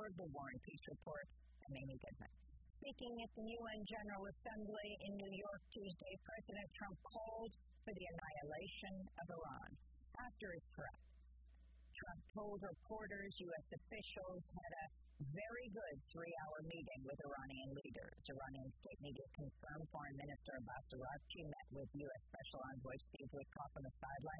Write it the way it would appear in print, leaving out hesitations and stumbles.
Goldberg, the War and Peace Report. I'm Amy Goodman. Speaking at the UN General Assembly in New York Tuesday, President Trump called for the annihilation of Iran. After his threat, Trump told reporters U.S. officials had a very good 3-hour meeting with Iranian leaders. Iranian state media confirmed Foreign Minister Abbas Araghchi met with U.S. Special Envoy Steve Witkoff on the sideline.